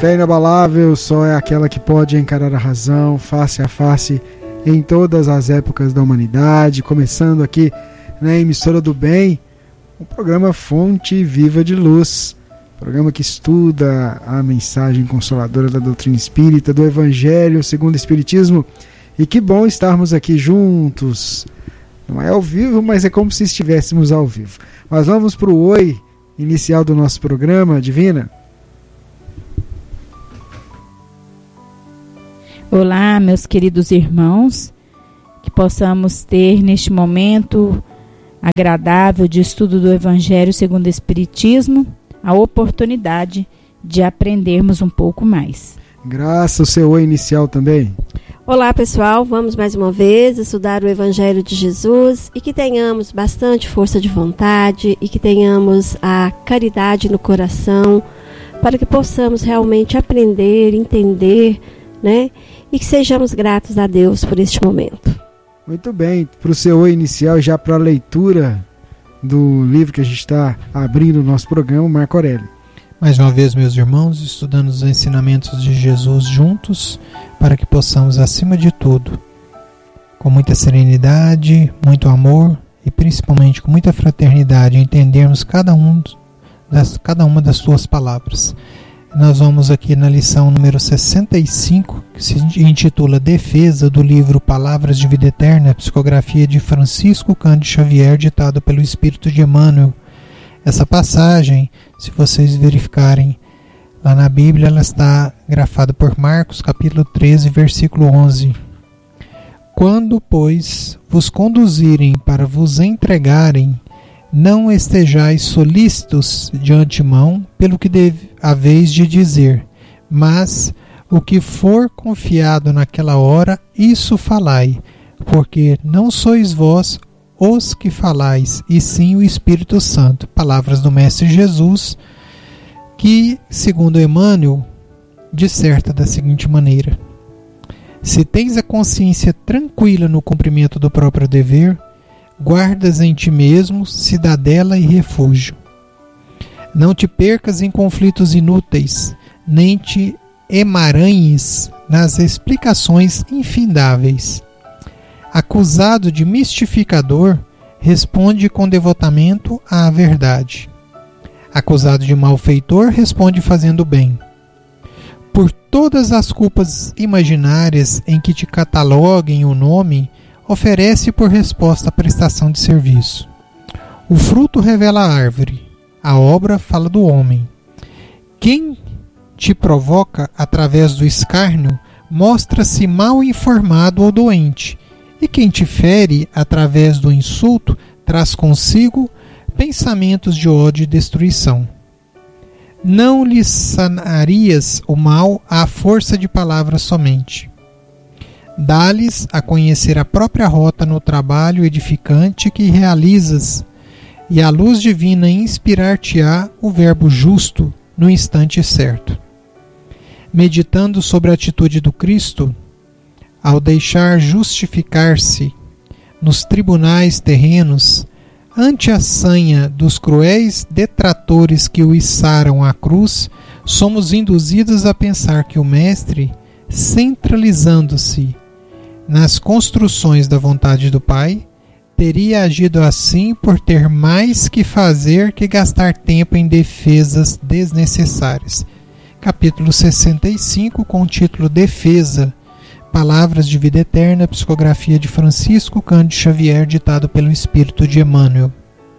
Fé inabalável só é aquela que pode encarar a razão face a face em todas as épocas da humanidade, começando aqui na Emissora do Bem, o programa Fonte Viva de Luz, programa que estuda a mensagem consoladora da doutrina espírita, do Evangelho segundo o Espiritismo. E que bom estarmos aqui juntos. Não é ao vivo, mas é como se estivéssemos ao vivo. Mas vamos para o oi inicial do nosso programa, Divina. Olá, meus queridos irmãos, que possamos ter neste momento agradável de estudo do Evangelho segundo o Espiritismo, a oportunidade de aprendermos um pouco mais. Graça, o seu oi inicial também. Olá pessoal, vamos mais uma vez estudar o Evangelho de Jesus e que tenhamos bastante força de vontade e que tenhamos a caridade no coração para que possamos realmente aprender, entender, né? E que sejamos gratos a Deus por este momento. Muito bem, para o seu oi inicial, já para a leitura do livro que a gente está abrindo o nosso programa, Marco Aurélio. Mais uma vez, meus irmãos, estudando os ensinamentos de Jesus juntos, para que possamos, acima de tudo, com muita serenidade, muito amor e principalmente com muita fraternidade, entendermos cada uma das suas palavras. Nós vamos aqui na lição número 65, que se intitula Defesa, do livro Palavras de Vida Eterna, psicografia de Francisco Cândido Xavier, ditado pelo Espírito de Emmanuel. Essa passagem, se vocês verificarem lá na Bíblia, ela está grafada por Marcos, capítulo 13, versículo 11. Quando, pois, vos conduzirem para vos entregarem, não estejais solícitos de antemão pelo que haveis de dizer, mas o que for confiado naquela hora, isso falai, porque não sois vós os que falais, e sim o Espírito Santo. Palavras do Mestre Jesus, que, segundo Emmanuel, disserta da seguinte maneira: se tens a consciência tranquila no cumprimento do próprio dever, guardas em ti mesmo cidadela e refúgio. Não te percas em conflitos inúteis, nem te emaranhes nas explicações infindáveis. Acusado de mistificador, responde com devotamento à verdade. Acusado de malfeitor, responde fazendo bem. Por todas as culpas imaginárias em que te cataloguem o nome, oferece por resposta a prestação de serviço. O fruto revela a árvore, a obra fala do homem. Quem te provoca através do escárnio mostra-se mal informado ou doente, e quem te fere através do insulto traz consigo pensamentos de ódio e destruição. Não lhe sanarias o mal à força de palavras somente. Dá-lhes a conhecer a própria rota no trabalho edificante que realizas, e a luz divina inspirar-te-á o verbo justo no instante certo. Meditando sobre a atitude do Cristo, ao deixar justificar-se nos tribunais terrenos, ante a sanha dos cruéis detratores que o içaram à cruz, somos induzidos a pensar que o Mestre, centralizando-se nas construções da vontade do Pai, teria agido assim por ter mais que fazer que gastar tempo em defesas desnecessárias. Capítulo 65, com o título Defesa, Palavras de Vida Eterna, psicografia de Francisco Cândido Xavier, ditado pelo Espírito de Emmanuel.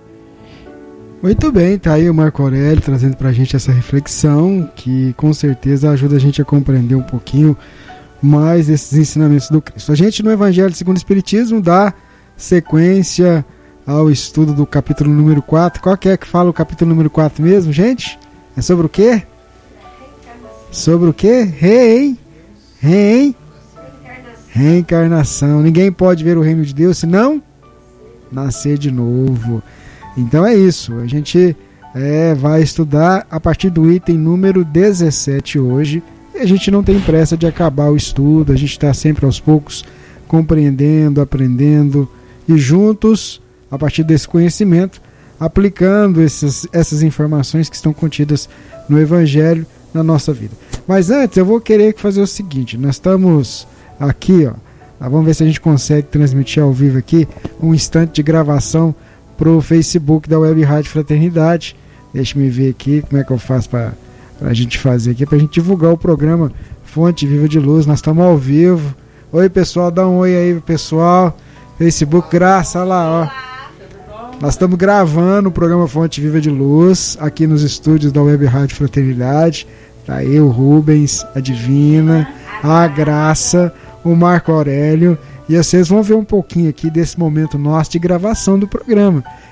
Muito bem, tá aí o Marco Aurélio trazendo pra gente essa reflexão, que com certeza ajuda a gente a compreender um pouquinho mais esses ensinamentos do Cristo. A gente no Evangelho segundo o Espiritismo dá sequência ao estudo do capítulo número 4. Qual que é que fala o capítulo número 4 mesmo, gente? É sobre o quê? Sobre o quê? Reencarnação. Ninguém pode ver o reino de Deus se não nascer de novo. Então é isso. A gente vai estudar a partir do item número 17 hoje. E a gente não tem pressa de acabar o estudo. A gente está sempre aos poucos compreendendo, aprendendo e juntos, a partir desse conhecimento, aplicando essas informações que estão contidas no Evangelho na nossa vida. Mas antes eu vou querer fazer o seguinte, nós estamos aqui, ó, vamos ver se a gente consegue transmitir ao vivo aqui um instante de gravação pro Facebook da Web Rádio Fraternidade. Deixa eu ver aqui como é que eu faço para a gente fazer aqui, para a gente divulgar o programa Fonte Viva de Luz. Nós estamos ao vivo. Oi, pessoal, dá um oi aí, pessoal. Facebook, graça, olha lá, ó. Nós estamos gravando o programa Fonte Viva de Luz aqui nos estúdios da Web Rádio Fraternidade. Tá aí o Rubens, a Divina, a Graça, o Marco Aurélio. E vocês vão ver um pouquinho aqui desse momento nosso de gravação do programa.